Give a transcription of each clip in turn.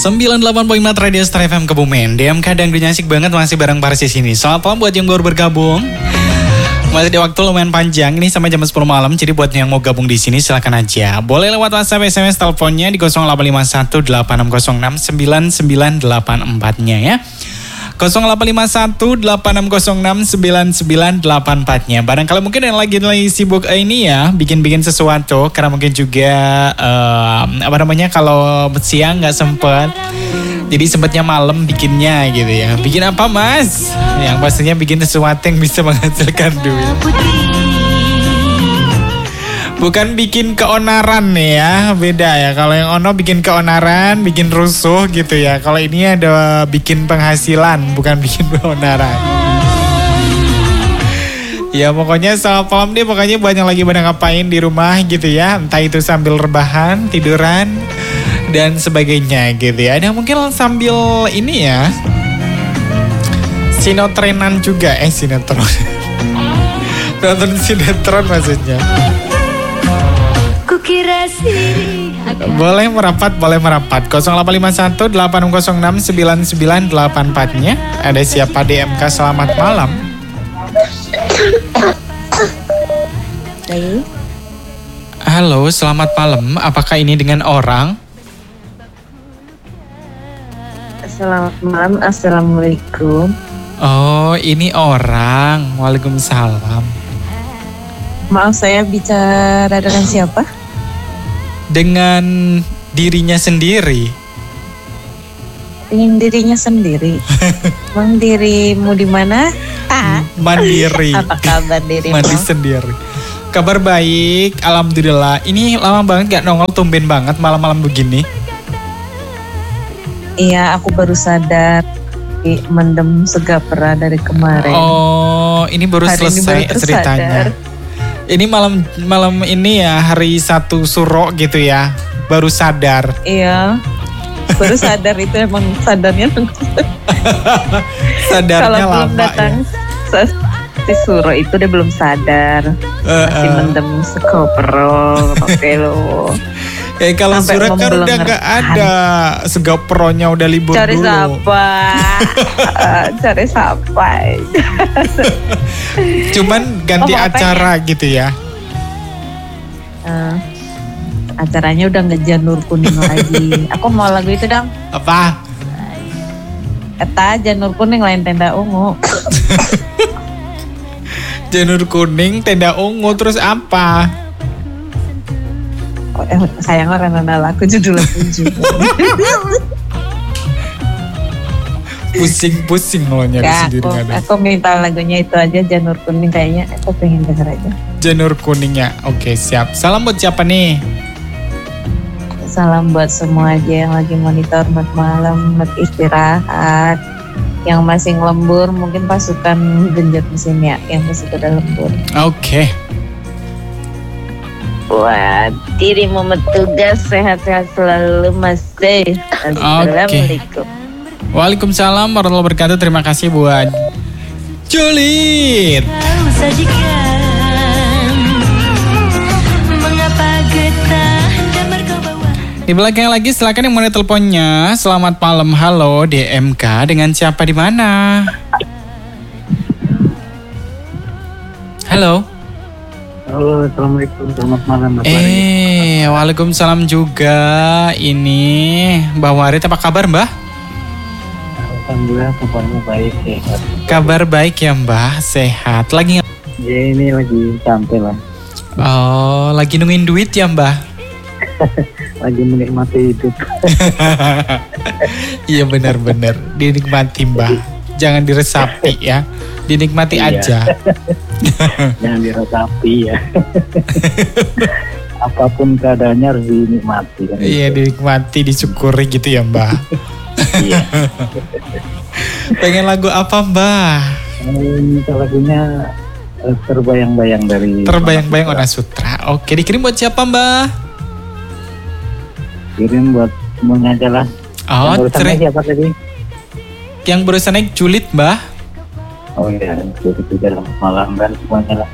98.4 Radio Star FM Kebumen. DMK Dangdut Asik banget masih bareng Parsi sini. Selamat malam buat yang baru bergabung. Masih di waktu lumayan panjang ini sampai jam 10 malam. Jadi buat yang mau gabung di sini silakan aja. Boleh lewat WhatsApp, SMS, teleponnya di 0851 8606 9984-nya ya. 0851 8606 9984-nya. Barangkali mungkin yang lagi sibuk ini ya, bikin-bikin sesuatu karena mungkin juga kalau siang nggak sempet. Jadi sempatnya malam bikinnya gitu ya. Bikin apa mas? Yang pastinya bikin sesuatu yang bisa menghasilkan duit. Bukan bikin keonaran nih ya, beda ya. Kalau yang ono bikin keonaran, bikin rusuh gitu ya. Kalau ini ada bikin penghasilan, bukan bikin keonaran. Ya pokoknya selamat malam deh, pokoknya buat yang lagi pada ngapain di rumah gitu ya. Entah itu sambil rebahan, tiduran, dan sebagainya gitu ya. Ada mungkin sambil ini ya, sinetrenan juga, sinetron. Nonton sinetron maksudnya. Boleh merapat 0851 8606 9984-nya. Ada siapa DMK, selamat malam. Halo, selamat malam. Apakah ini dengan orang? Selamat malam, assalamualaikum. Oh, ini orang. Waalaikumsalam. Maaf, saya bicara dengan siapa? Dengan dirinya sendiri. Dengan dirinya sendiri. Emang dirimu di mana? Mandiri. Apa kabar dirimu? Mandi sendiri. Kabar baik, alhamdulillah. Ini lama banget gak nongol, tumben banget malam-malam begini. Iya, aku baru sadar mendem segapera dari kemarin. Oh, ini baru hari selesai ini ceritanya. Ini malam ini ya, hari 1 Suro gitu ya, baru sadar. Iya, baru sadar itu emang sadarnya. Sadarnya kalau lama belum datang ya. Si Suro itu dia belum sadar, masih mendem sekopro, pakai lo. Kalau Suro kan udah gak ada, segopronya udah libur cari dulu. Cari siapa? Cuman ganti acara gitu ya. Acaranya udah nggak Janur Kuning lagi. Aku mau lagu itu dong. Apa? Eta Janur Kuning lain Tenda Ungu. Janur Kuning, Tenda Ungu, terus apa? Sayang orang nana lagu judul lagu juga. Pusing-pusing kalau nyari sendiri. Aku minta lagunya itu aja, Janur Kuning, kayaknya aku pengen denger aja. Janur Kuningnya, oke siap. Salam buat siapa nih? Salam buat semua aja yang lagi monitor malam, istirahat. Yang masih lembur, mungkin pasukan genjot mesin ya, yang masih pada lembur. Oke. Buat dirimu bertugas, sehat-sehat selalu Mas Dey. Assalamualaikum. Waalaikumsalam warahmatullahi wabarakatuh. Terima kasih buat Julit. Di belakang lagi silakan yang mau teleponnya. Selamat malam, halo DMK, dengan siapa di mana? Halo. Halo, assalamualaikum, selamat malam. Waalaikumsalam juga. Ini Mbak Warit, apa kabar Mbak? Alhamdulillah kabarnya baik, sehat. Kabar baik ya Mbak, sehat. Lagi ya ini lagi santai lah. Oh, lagi nungguin duit ya Mbak? Lagi menikmati hidup. Iya benar-benar, dinikmati Mbak. Jangan diresapi ya, dinikmati aja. Jangan diresapi ya. Apapun keadaannya harus dinikmati. Kan? Iya, dinikmati, disyukuri gitu ya Mbak. Iya. Pengen lagu apa Mbak? Lagunya Terbayang-bayang dari Terbayang-bayang Ona Sutra. Oke, dikirim buat siapa Mbak? Kirim buat semuanya aja lah. Oh, siapa tadi? Yang barusan naik Julit Mbak. Oh iya, Julit juga malam kan semuanya lah.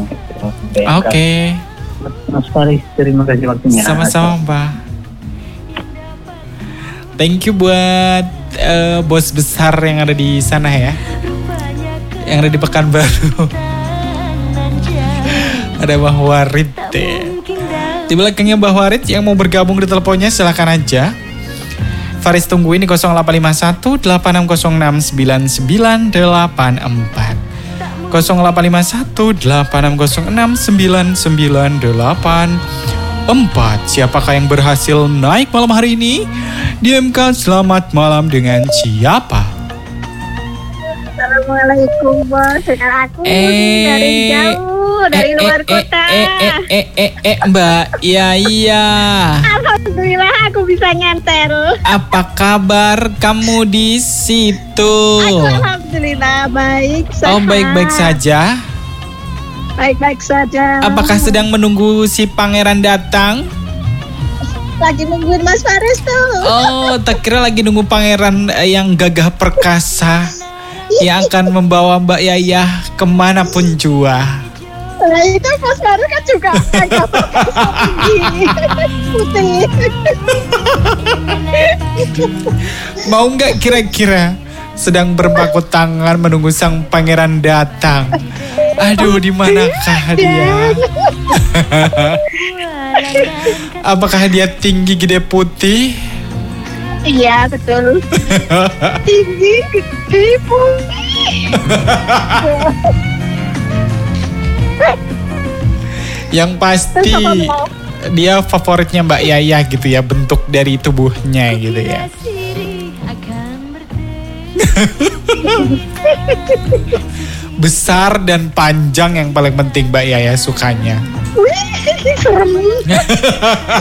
Oke. Mas Faris, terima kasih waktunya. Sama-sama Mbak. Thank you buat bos besar yang ada di sana ya. Yang ada di Pekanbaru. Ada Mbah Warid deh. Di belakangnya Mbah Warid yang mau bergabung di teleponnya silahkan aja. Faris tunggu ini 0851 8606 9984. 0851 8606 9984. Siapakah yang berhasil naik malam hari ini? Di MK Selamat Malam dengan siapa? Assalamualaikum bos, dengan aku dari jauh, dari luar kota. Mbak, iya. Alhamdulillah aku bisa nyantel. Apa kabar kamu di situ? Aku alhamdulillah baik. Sehat. Oh, baik-baik saja. Baik-baik saja. Apakah sedang menunggu si pangeran datang? Lagi nungguin Mas Faris tuh. Oh, tak kira lagi nunggu pangeran yang gagah perkasa yang akan membawa Mbak Yayah kemanapun jua. Nah itu Mas Faris kan juga agak perkasa tinggi, putih. Mau nggak kira-kira sedang berpakut tangan menunggu sang pangeran datang? Aduh, di manakah dia? Apakah dia tinggi, gede, putih? Iya betul. Tinggi, gede, putih. Yang pasti dia favoritnya Mbak Yaya gitu ya, bentuk dari tubuhnya gitu ya. Besar dan panjang yang paling penting Mbak Yaya sukanya. Wih, serem.